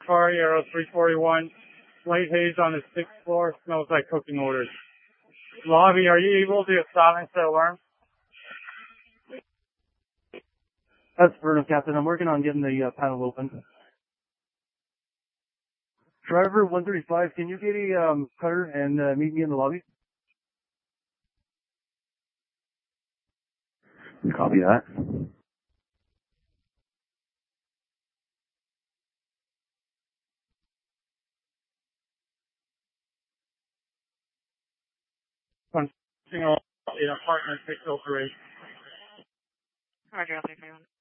car, Aero 341. Light haze on the 6th floor. Smells like cooking odors. Lobby, are you able to silence the alarm? That's Burnham, Captain. I'm working on getting the panel open. Driver 135, can you get a cutter and meet me in the lobby? Copy that. Punching in apartment 603. Roger, I'll take that one.